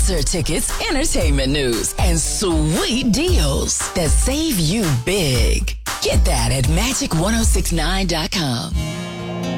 concert tickets, entertainment news, and sweet deals that save you big. Get that at magic1069.com.